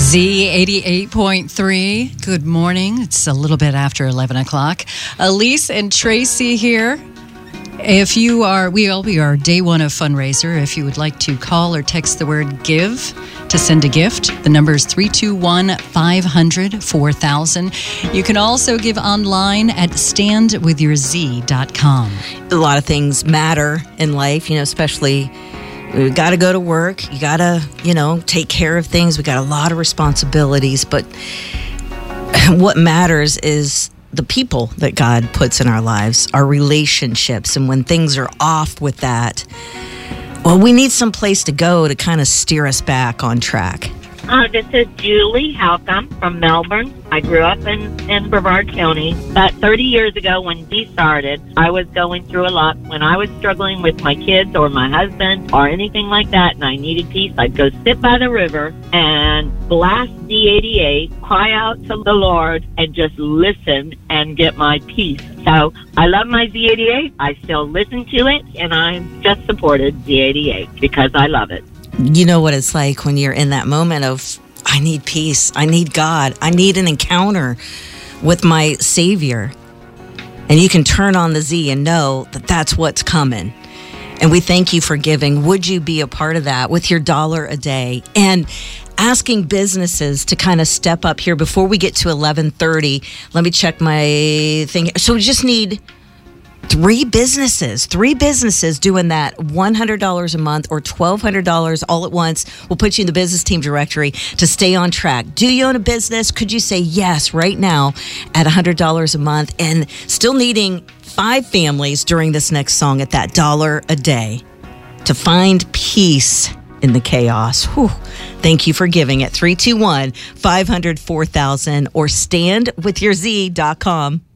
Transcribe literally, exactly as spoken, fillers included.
Z eighty-eight point three. Good morning. It's a little bit after eleven o'clock. Elise and Tracy here. If you are, we all we are day one of fundraiser. If you would like to call or text the word GIVE to send a gift, the number is three two one, five hundred, four thousand. You can also give online at stand with your z dot com. A lot of things matter in life, you know, especially we got to go to work. You got to, you know, take care of things. We got a lot of responsibilities, but what matters is the people that God puts in our lives, our relationships. And when things are off with that, well, we need some place to go to kind of steer us back on track. Uh, this is Julie Halcomb from Melbourne. I grew up in, in Brevard County. About thirty years ago when D started, I was going through a lot. When I was struggling with my kids or my husband or anything like that and I needed peace, I'd go sit by the river and blast D eighty-eight, cry out to the Lord, and just listen and get my peace. So I love my Z eighty-eight. I still listen to it, and I just supported Z eighty-eight because I love it. You know what it's like when you're in that moment of, I need peace, I need God, I need an encounter with my Savior. And you can turn on the Z and know that that's what's coming. And we thank you for giving. Would you be a part of that with your dollar a day? And asking businesses to kind of step up here before we get to eleven thirty. Let me check my thing. So we just need Three businesses, three businesses doing that one hundred dollars a month or twelve hundred dollars all at once will put you in the business team directory to stay on track. Do you own a business? Could you say yes right now at one hundred dollars a month and still needing five families during this next song at that dollar a day to find peace in the chaos? Whew. Thank you for giving at three two one, five hundred, four thousand or stand with your z dot com.